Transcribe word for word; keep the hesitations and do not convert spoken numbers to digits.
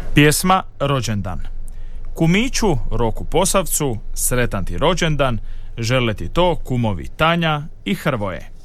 Pjesma Rođendan. Kumiću Roku Posavcu, sretan ti rođendan, žele ti to kumovi Tanja i Hrvoje.